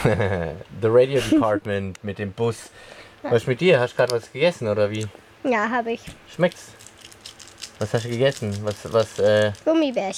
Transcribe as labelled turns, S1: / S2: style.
S1: The Radio Department mit dem Bus. Was ist mit dir? Hast du gerade was gegessen oder wie?
S2: Ja, habe ich.
S1: Schmeckt's? Was hast du gegessen? Was
S2: Gummibärchen.